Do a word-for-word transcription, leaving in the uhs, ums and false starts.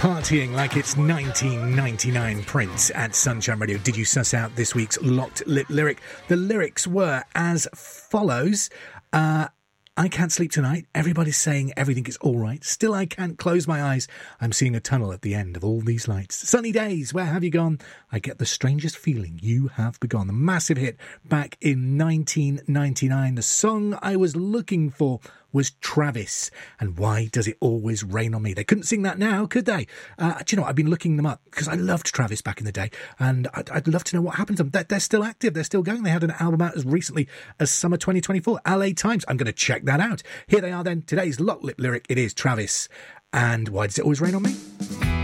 Partying like it's nineteen ninety-nine Prince at Sunshine Radio. Did you suss out this week's Locked Lip lyric? The lyrics were as follows. Uh, I can't sleep tonight. Everybody's saying everything is all right. Still, I can't close my eyes. I'm seeing a tunnel at the end of all these lights. Sunny days, where have you gone? I get the strangest feeling you have begun. A massive hit back in nineteen ninety-nine. The song I was looking for was Travis. And Why Does It Always Rain on Me? They couldn't sing that now, could they? Uh, do you know what? I've been looking them up because I loved Travis back in the day, and I'd, I'd love to know what happened to them. They're, they're still active. They're still going. They had an album out as recently as summer twenty twenty-four. L A Times. I'm going to check that out. Here they are then. Today's Lock Lip lyric. It is Travis. And Why Does It Always Rain on Me?